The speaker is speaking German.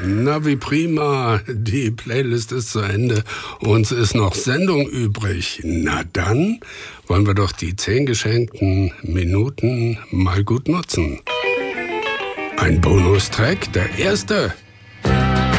Na wie prima, die Playlist ist zu Ende, uns ist noch Sendung übrig. Na dann wollen wir doch die 10 geschenkten Minuten mal gut nutzen. Ein Bonustrack, der erste